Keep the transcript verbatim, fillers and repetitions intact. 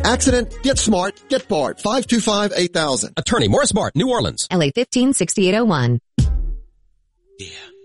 Accident? Get smart. Get Bart. five two five, eight thousand. Attorney Morris Bart, New Orleans. L A fifteen sixty-eight oh one. Yeah.